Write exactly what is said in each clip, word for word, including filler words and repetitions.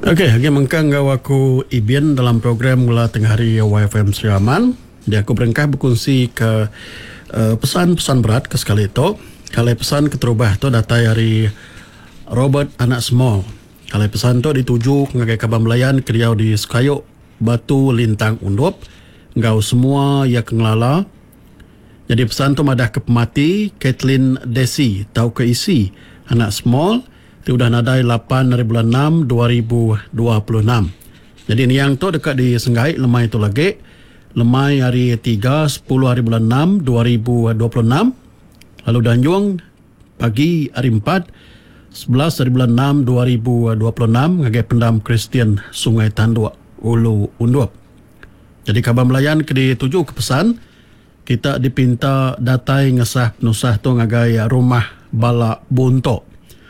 Okey, lagi mengkang gaw aku Ibian dalam program Mula Tengah Hari Y F M Sri Aman. Dia aku berengkah berkongsi ke uh, pesan-pesan berat ke sekali itu. Kalau pesan keterubah tu datai dari Robert anak small. Kalau pesan tu dituju ngagai kabar melayan kediau di Sukayuk Batu Lintang Undup. Ngau semua ya kengelala. Jadi pesan tu madah ke pemati Kathleen Desi tau ke isi anak small. Itu dah nadai lapan hari bulan enam dua ribu dua puluh enam. Jadi ni yang tu dekat di Senggai lemai tu lagi. Lemai hari tiga sepuluh hari bulan enam dua ribu dua puluh enam. Lalu Danjung pagi hari empat sebelas hari bulan enam dua ribu dua puluh enam ngagai pendam Kristian Sungai Tanduk Ulu Undup. Jadi kabar melayan ke dituju ke pesan kita dipinta datai ngesah penusah tu ngagai rumah Bala Buntok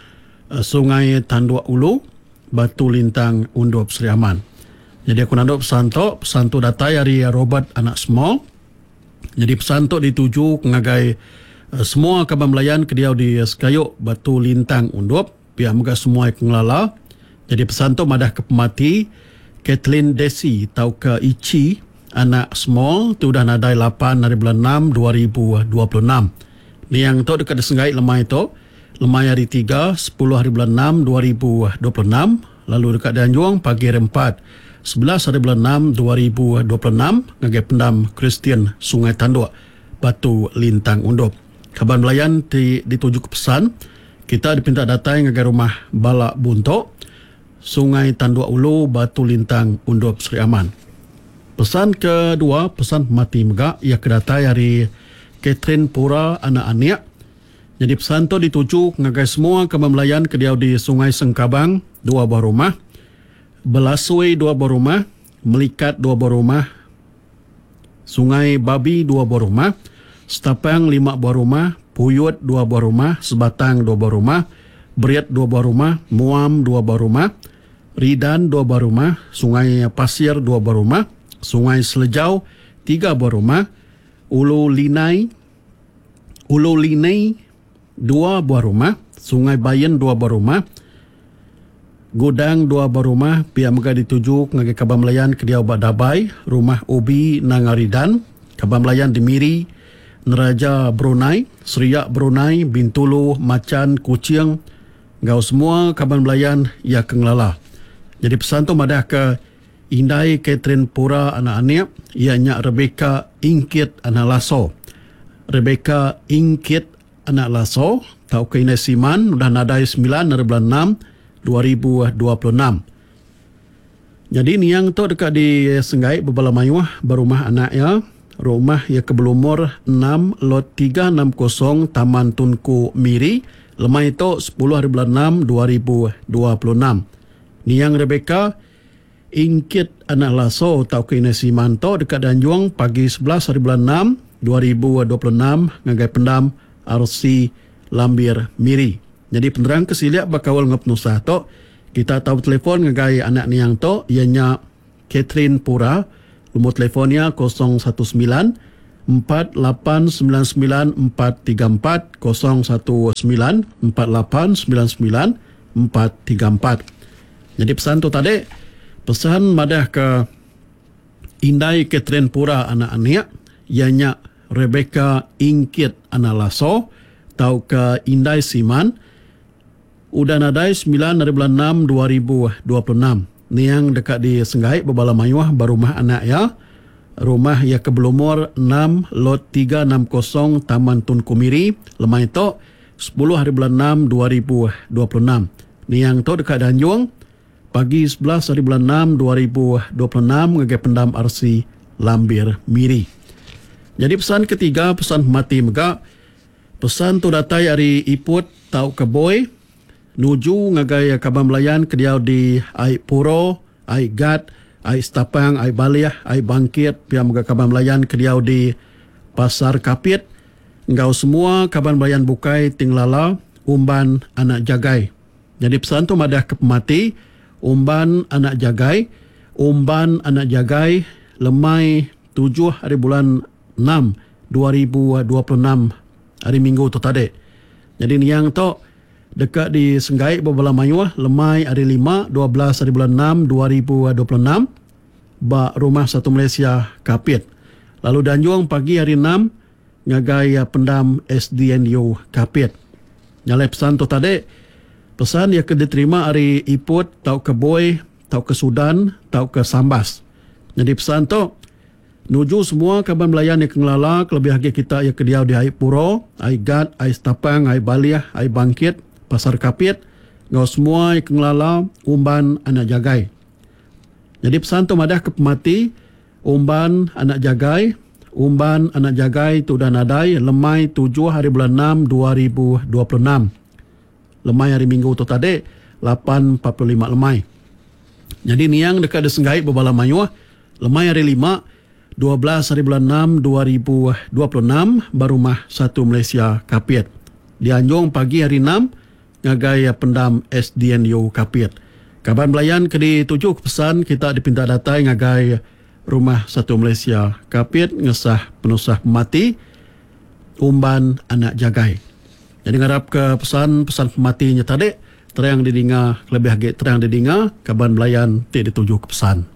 Sungai Tanduk Ulu Batu Lintang Undup Sri Aman. Jadi aku nak pesan tu pesan tu datai dari Robert anak small. Jadi pesan tu dituju ngagai uh, semua kabar melayan ke dia di Sukayuk Batu Lintang Undup pihak moga semua yang ngelala. Jadi pesan tu madah ke pemati Kathleen Desi tau ke Ichi anak small tu dah nadai lapan hari bulan enam dua ribu dua puluh enam. Ni yang tu dekat Senggai lemai tu. Lemai hari tiga sepuluh hari bulan enam dua ribu dua puluh enam. Lalu dekat Danjung pagi hari empat sebelas hari bulan enam dua ribu dua puluh enam ngagai pendam Kristian Sungai Tanduk Batu Lintang Undup. Kabar melayan di, dituju ke pesan kita dipinta datai ngagai rumah Bala Buntok Sungai Tanduk Ulu Batu Lintang Undup Sri Aman. Pesan kedua, pesan mati megak ia kedatai dari Catherine Pura anak Aniak. Jadi pesan tu dituju ngagai semua kabar melayan ke dia di Sungai Sengkabang dua buah rumah, Belasui dua buah rumah, Melikat dua buah rumah, Sungai Babi dua buah rumah, Setapang lima buah rumah, Puyut dua buah rumah, Sebatang dua buah rumah, Beriat dua buah rumah, Muam dua buah rumah, Ridan dua buah rumah, Sungai Pasir dua buah rumah, Sungai Selejau tiga buah rumah, Ulu Linai Ulu Linai dua buah rumah, Sungai Bayen dua buah rumah, Gudang dua buah rumah, pihak mega dituju ngagai kabar melayan ke dia Ubat Dabai, rumah Ubi Nangaridan, kabar melayan di Miri, Neraja Brunei, Seriak Brunei, Bintulu, Macan, Kucing, ngau semua kabar melayan ia kengelala. Jadi pesan tu madah ke Indai Catherine Pura anak Aniak, ianya Rebecca Ingkit anak Laso. Rebecca Ingkit anak Laso, tau ke Inai Siman, dah nadai sembilan hari bulan enam dua ribu dua puluh enam. Jadi ni yang tu dekat di Senggai Bebala Mayuah, berumah anaknya, rumah ia ke berumur enam lot tiga enam kosong Taman Tunku Miri, lemah itu sepuluh hari bulan enam dua ribu dua puluh enam. Ni yang Rebecca Ingkit anak Laso tau ke Inai Siman tu dekat Danjung pagi sebelas hari bulan enam dua ribu dua puluh enam ngagai pendam R C Lambir Miri. Jadi penerang kesiliak bakawal ngapnusah tu kita tahu telefon ngagai anak ni yang tu ianya Catherine Pura, nombor telefonnya kosong satu sembilan empat lapan sembilan sembilan empat tiga empat kosong satu sembilan empat lapan sembilan sembilan empat tiga empat. Jadi pesan tu tadi pesan madah ke Indai Catherine Pura anak Aniak, ianya Rebecca Ingkit anak Laso, tau ke Indai Siman, udah nadai sembilan hari bulan enam dua ribu dua puluh enam. Ni yang dekat di Senggai Bebala Mayuah berumah anak ya. Rumah ia ke berumur enam lot tiga enam kosong Taman Tunku Miri, lemah itu sepuluh hari bulan enam dua ribu dua puluh enam. Ni yang tu dekat Danjung pagi sebelas hari bulan enam dua ribu dua puluh enam ngagai pendam R C Lambir Miri. Jadi pesan ketiga, pesan mati megak. Pesan tu datai dari Iput tau ke Boy, nuju ngagai kabar melayan ke dia di Ai Puro, Ai Gat, Ai Setapang, Ai Baliah, Ai Bangkit, pihak moga kabar melayan ke dia di Pasar Kapit. Engkau semua kabar melayan bukai tinglala umban anak jagai. Jadi pesan tu madah ke pemati umban anak jagai, umban anak jagai lemai tujuh hari bulan enam dua ribu dua puluh enam hari Minggu tu tadi. Jadi ni yang tu dekat di Senggai Bebala Mayuah, lemai hari lima, dua belas hari bulan enam, dua ribu dua puluh enam, ba Rumah Satu Malaysia Kapit. Lalu Danjung pagi hari enam, ngagai pendam S D N U Kapit. Nyalai pesan tu tadi, pesan ia ke diterima hari Iput, tau ke Boy, tau ke Sudan, tau ke Sambas. Jadi pesan tu, nuju semua kaban melayan yang kengelala, kelebih lagi kita yang kediau di Air Puro, Air Gad, Air Setapang, Air Baliah, Air Bangkit, Pasar Kapit, ngau semua yang kengelala, umban anak jagai. Jadi pesan tu madah ke pemati, umban anak jagai, umban anak jagai tu dah nadai, lemai tujuh hari bulan enam, dua ribu dua puluh enam. Lemai hari Minggu tu tadi, lapan empat puluh lima lemai. Jadi niang dekat di Senggai Bebala Mayuah, lemai hari lima, dua belas hari bulan enam, dua ribu dua puluh enam, Rumah Satu Malaysia Kapit. Di Anjung pagi hari enam, ngagai pendam S D N U Kapit. Kaban belayan ke di tujuh pesan kita dipinta datai ngagai Rumah Satu Malaysia Kapit ngesah penusah pemati umban anak jagai. Jadi ngarap ke pesan-pesan pematinya tadi terang didinga lebih lagi terang didinga kaban belayan ti dituju ke pesan.